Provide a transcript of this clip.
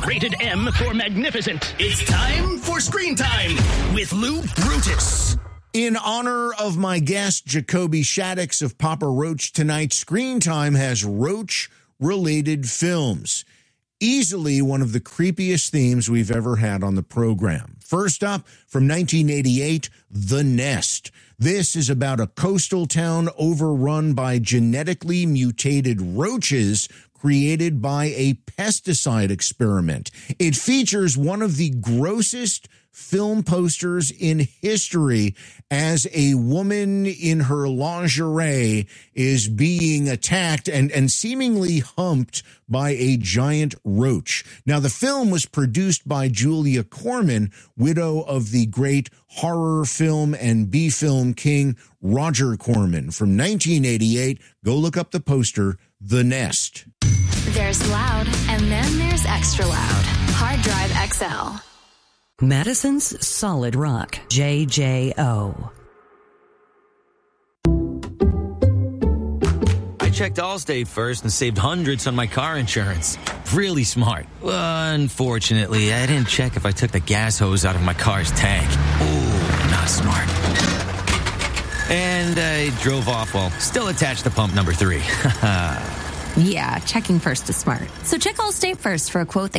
Rated M for magnificent. It's time for Screen Time with Lou Brutus. In honor of my guest, Jacoby Shaddix of Papa Roach tonight, Screen Time has Roach-related films. Easily one of the creepiest themes we've ever had on the program. First up, from 1988, The Nest. This is about a coastal town overrun by genetically mutated roaches created by a pesticide experiment. It features one of the grossest film posters in history as a woman in her lingerie is being attacked and seemingly humped by a giant roach. Now, the film was produced by Julia Corman, widow of the great horror film and B-film king Roger Corman. From 1988, go look up the poster, The Nest. There's loud, and then there's extra loud. Hard Drive XL. Madison's Solid Rock, JJO. I checked Allstate first and saved hundreds on my car insurance. Really smart. Unfortunately, I didn't check if I took the gas hose out of my car's tank. Ooh, not smart. And I drove off while still attached to pump number 3. Yeah, checking first is smart. So check Allstate first for a quote that